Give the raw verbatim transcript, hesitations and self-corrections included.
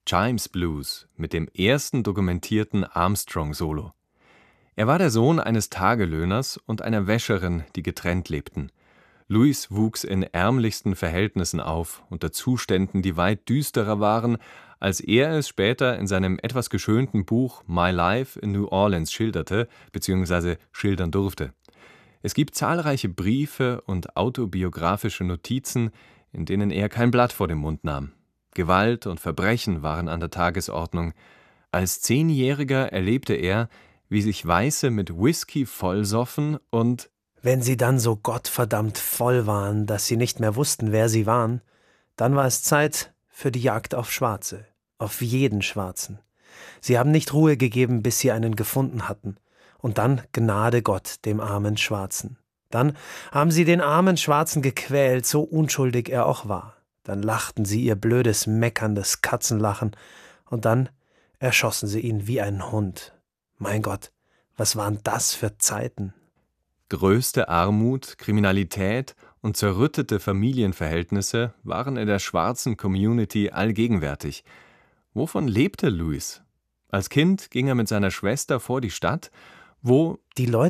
Chimes Blues mit dem ersten dokumentierten Armstrong-Solo. Er war der Sohn eines Tagelöhners und einer Wäscherin, die getrennt lebten. Louis wuchs in ärmlichsten Verhältnissen auf, unter Zuständen, die weit düsterer waren, als er es später in seinem etwas geschönten Buch My Life in New Orleans schilderte bzw. schildern durfte. Es gibt zahlreiche Briefe und autobiografische Notizen, in denen er kein Blatt vor den Mund nahm. Gewalt und Verbrechen waren an der Tagesordnung. Als Zehnjähriger erlebte er, wie sich Weiße mit Whisky vollsoffen und wenn sie dann so gottverdammt voll waren, dass sie nicht mehr wussten, wer sie waren, dann war es Zeit für die Jagd auf Schwarze, auf jeden Schwarzen. Sie haben nicht Ruhe gegeben, bis sie einen gefunden hatten. Und dann Gnade Gott dem armen Schwarzen. Dann haben sie den armen Schwarzen gequält, so unschuldig er auch war. Dann lachten sie ihr blödes, meckerndes Katzenlachen und dann erschossen sie ihn wie einen Hund. Mein Gott, was waren das für Zeiten? Größte Armut, Kriminalität und zerrüttete Familienverhältnisse waren in der schwarzen Community allgegenwärtig. Wovon lebte Louis? Als Kind ging er mit seiner Schwester vor die Stadt, wo die Leute